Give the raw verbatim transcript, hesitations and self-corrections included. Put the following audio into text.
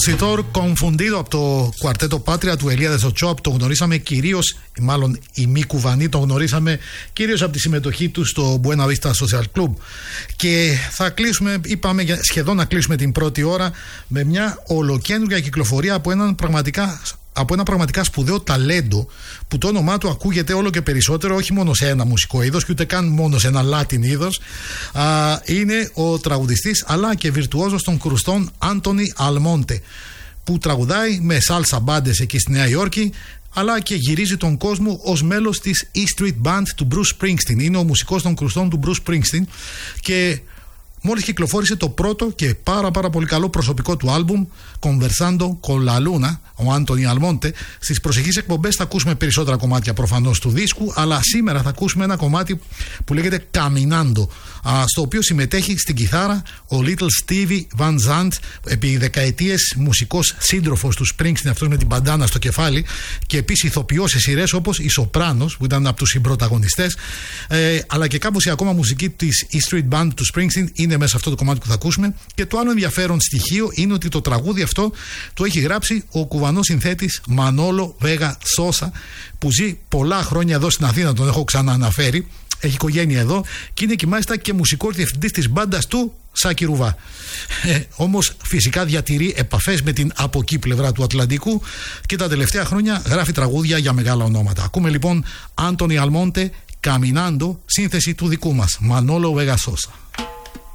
Compositor Confundido από το κουαρτέτο Πάτρια του Ελία Δεσοτσόπ. Το γνωρίσαμε κυρίως, μάλλον οι μη κουβανοί το γνωρίσαμε κυρίως από τη συμμετοχή του στο Buena Vista Social Club. Και θα κλείσουμε, είπαμε σχεδόν να κλείσουμε την πρώτη ώρα με μια ολοκαίνουργια κυκλοφορία από έναν πραγματικά από ένα πραγματικά σπουδαίο ταλέντο που το όνομά του ακούγεται όλο και περισσότερο, όχι μόνο σε ένα μουσικό είδος και ούτε καν μόνο σε ένα Latin είδος. Α, είναι ο τραγουδιστής αλλά και βιρτουόζος των κρουστών Άντονι Αλμόντε, που τραγουδάει με σάλσα μπάντες εκεί στη Νέα Υόρκη, αλλά και γυρίζει τον κόσμο ως μέλος της E Street Band του Bruce Springsteen. Είναι ο μουσικός των κρουστών του Bruce Springsteen και μόλις κυκλοφόρησε το πρώτο και πάρα πάρα πολύ καλό προσωπικό του άλμπουμ Conversando con la Luna, ο Άντονι Αλμόντε. Στις προσεχείς εκπομπές θα ακούσουμε περισσότερα κομμάτια προφανώς του δίσκου, αλλά σήμερα θα ακούσουμε ένα κομμάτι που λέγεται Caminando, στο οποίο συμμετέχει στην κιθάρα ο Little Stevie Van Zandt, επί δεκαετίες μουσικός σύντροφος του Springsteen, αυτός με την μπαντάνα στο κεφάλι, και επίσης ηθοποιός σε σειρές όπως η Σοπράνος, που ήταν από τους συμπρωταγωνιστές, ε, αλλά και κάπως η ακόμα μουσική της E Street Band του Springsteen είναι μέσα σε αυτό το κομμάτι που θα ακούσουμε. Και το άλλο ενδιαφέρον στοιχείο είναι ότι το τραγούδι αυτό το έχει γράψει ο κουβανός συνθέτης Μανόλο Βέγα Σόσα, που ζει πολλά χρόνια εδώ στην Αθήνα, τον έχω ξανααναφέρει, έχει οικογένεια εδώ και είναι και μάλιστα και μουσικός διευθυντής της μπάντας του Σάκη Ρουβά. Ε, όμως φυσικά διατηρεί επαφές με την από εκεί πλευρά του Ατλαντικού και τα τελευταία χρόνια γράφει τραγούδια για μεγάλα ονόματα. Ακούμε λοιπόν Άντονι Αλμόντε, Caminando, σύνθεση του δικού μας Μανόλο Βέγα Σόσα.